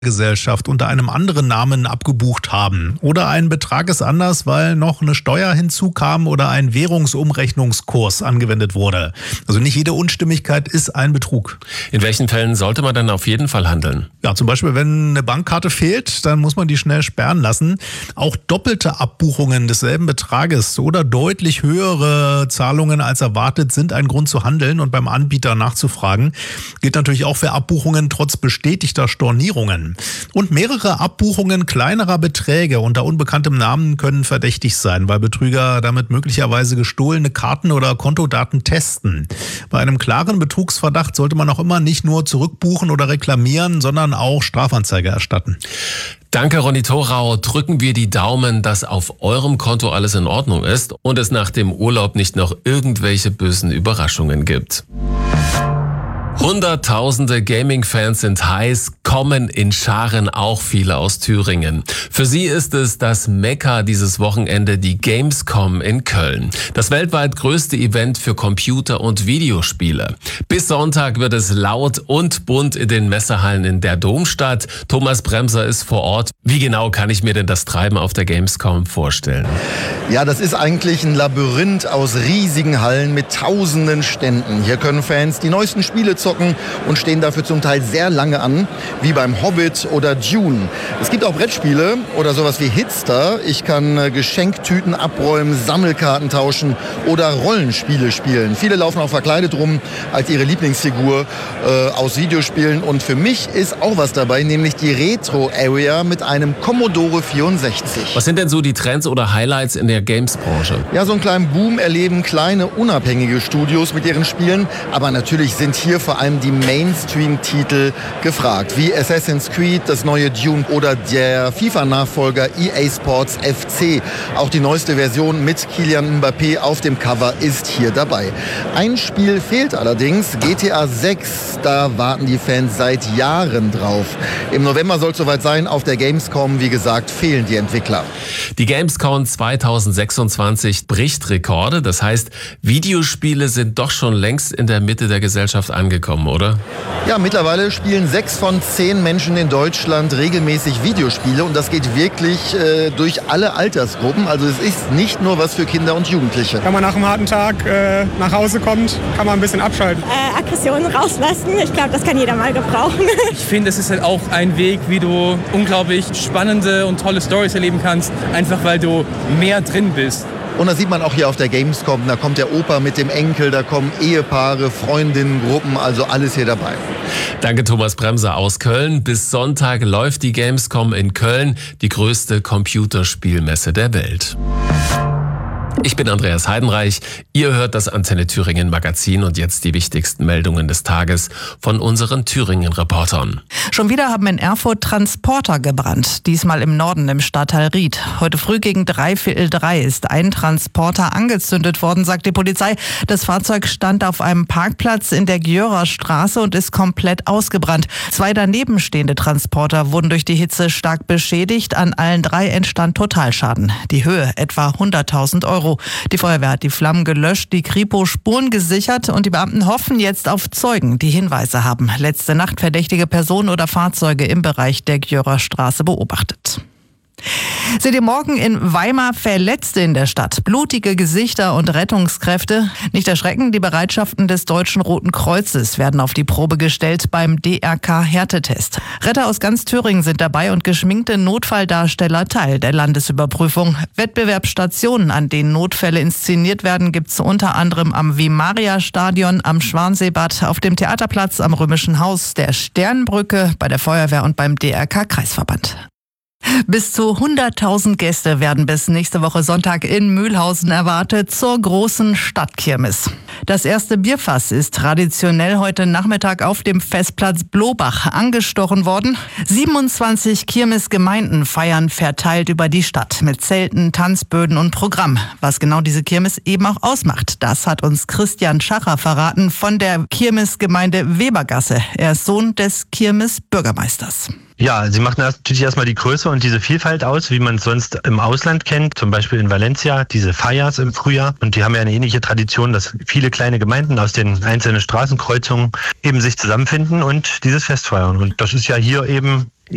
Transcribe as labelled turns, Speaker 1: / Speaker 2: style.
Speaker 1: Gesellschaft unter einem anderen Namen abgebucht haben. Oder ein Betrag ist anders, weil noch eine Steuer hinzukam oder ein Währungsumrechnungskurs angewendet wurde. Also nicht jede Unstimmigkeit ist ein Betrug.
Speaker 2: In welchen Fällen sollte man dann auf jeden Fall handeln?
Speaker 1: Ja, zum Beispiel, wenn eine Bankkarte fehlt, dann muss man die schnell sperren lassen. Auch doppelte Abbuchungen desselben Betrages oder deutlich höhere Zahlungen als erwartet sind ein Grund zu handeln und beim Anbieter nachzufragen. Gilt natürlich auch für Abbuchungen trotz bestätigter Stornierungen. Und mehrere Abbuchungen kleinerer Beträge unter unbekanntem Namen können verdächtig sein, weil Betrüger damit möglicherweise gestohlene Karten oder Kontodaten testen. Bei einem klaren Betrugsverdacht sollte man auch immer nicht nur zurückbuchen oder reklamieren, sondern auch Strafanzeige erstatten.
Speaker 2: Danke, Ronny Thorau. Drücken wir die Daumen, dass auf eurem Konto alles in Ordnung ist und es nach dem Urlaub nicht noch irgendwelche bösen Überraschungen gibt. Hunderttausende Gaming-Fans sind heiß, kommen in Scharen auch viele aus Thüringen. Für sie ist es das Mekka dieses Wochenende, die Gamescom in Köln. Das weltweit größte Event für Computer- und Videospiele. Bis Sonntag wird es laut und bunt in den Messehallen in der Domstadt. Thomas Bremser ist vor Ort. Wie genau kann ich mir denn das Treiben auf der Gamescom vorstellen?
Speaker 3: Ja, das ist eigentlich ein Labyrinth aus riesigen Hallen mit tausenden Ständen. Hier können Fans die neuesten Spiele zocken und stehen dafür zum Teil sehr lange an, wie beim Hobbit oder Dune. Es gibt auch Brettspiele oder sowas wie Hitster. Ich kann Geschenktüten abräumen, Sammelkarten tauschen oder Rollenspiele spielen. Viele laufen auch verkleidet rum als ihre Lieblingsfigur aus Videospielen. Und für mich ist auch was dabei, nämlich die Retro-Area mit einem Commodore 64.
Speaker 2: Was sind denn so die Trends oder Highlights in der Games-Branche?
Speaker 3: Ja, so einen kleinen Boom erleben kleine, unabhängige Studios mit ihren Spielen. Aber natürlich sind hier vor allem die Mainstream-Titel gefragt, wie Assassin's Creed, das neue Dune oder der FIFA-Nachfolger EA Sports FC. Auch die neueste Version mit Kylian Mbappé auf dem Cover ist hier dabei. Ein Spiel fehlt allerdings, GTA 6. Da warten die Fans seit Jahren drauf. Im November soll es soweit sein. Auf der Gamescom, wie gesagt, fehlen die Entwickler.
Speaker 2: Die Gamescom 2026 bricht Rekorde. Das heißt, Videospiele sind doch schon längst in der Mitte der Gesellschaft angekommen, oder?
Speaker 3: Ja, mittlerweile spielen 6 von 10 Menschen in Deutschland regelmäßig Videospiele und das geht wirklich durch alle Altersgruppen. Also es ist nicht nur was für Kinder und Jugendliche.
Speaker 4: Wenn man nach einem harten Tag nach Hause kommt, kann man ein bisschen abschalten.
Speaker 5: Aggressionen rauslassen, ich glaube, das kann jeder mal gebrauchen.
Speaker 6: Ich finde, es ist halt auch ein Weg, wie du unglaublich spannende und tolle Storys erleben kannst, einfach weil du mehr drin bist.
Speaker 3: Und das sieht man auch hier auf der Gamescom. Da kommt der Opa mit dem Enkel, da kommen Ehepaare, Freundinnengruppen, also alles hier dabei.
Speaker 2: Danke, Thomas Bremser aus Köln. Bis Sonntag läuft die Gamescom in Köln, die größte Computerspielmesse der Welt. Ich bin Andreas Heidenreich. Ihr hört das Antenne Thüringen Magazin und jetzt die wichtigsten Meldungen des Tages von unseren Thüringen-Reportern.
Speaker 7: Schon wieder haben in Erfurt Transporter gebrannt, diesmal im Norden im Stadtteil Ried. Heute früh gegen 3:15 ist ein Transporter angezündet worden, sagt die Polizei. Das Fahrzeug stand auf einem Parkplatz in der Gjörer Straße und ist komplett ausgebrannt. 2 daneben stehende Transporter wurden durch die Hitze stark beschädigt. An allen 3 entstand Totalschaden. Die Höhe etwa 100.000 Euro. Die Feuerwehr hat die Flammen gelöscht, die Kripo Spuren gesichert und die Beamten hoffen jetzt auf Zeugen, die Hinweise haben. Letzte Nacht verdächtige Personen oder Fahrzeuge im Bereich der Gjörer Straße beobachtet. Seht ihr morgen in Weimar Verletzte in der Stadt? Blutige Gesichter und Rettungskräfte? Nicht erschrecken, die Bereitschaften des Deutschen Roten Kreuzes werden auf die Probe gestellt beim DRK-Härtetest. Retter aus ganz Thüringen sind dabei und geschminkte Notfalldarsteller Teil der Landesüberprüfung. Wettbewerbsstationen, an denen Notfälle inszeniert werden, gibt's unter anderem am Vimaria-Stadion, am Schwanseebad, auf dem Theaterplatz, am Römischen Haus, der Sternbrücke, bei der Feuerwehr und beim DRK-Kreisverband. Bis zu 100.000 Gäste werden bis nächste Woche Sonntag in Mühlhausen erwartet zur großen Stadtkirmes. Das erste Bierfass ist traditionell heute Nachmittag auf dem Festplatz Blobach angestochen worden. 27 Kirmesgemeinden feiern verteilt über die Stadt mit Zelten, Tanzböden und Programm. Was genau diese Kirmes eben auch ausmacht, das hat uns Christian Schacher verraten von der Kirmesgemeinde Webergasse. Er ist Sohn des Kirmesbürgermeisters.
Speaker 8: Ja, sie macht natürlich erstmal die Größe und diese Vielfalt aus, wie man es sonst im Ausland kennt, zum Beispiel in Valencia, diese Feiers im Frühjahr. Und die haben ja eine ähnliche Tradition, dass viele kleine Gemeinden aus den einzelnen Straßenkreuzungen eben sich zusammenfinden und dieses Fest feiern. Und das ist ja hier eben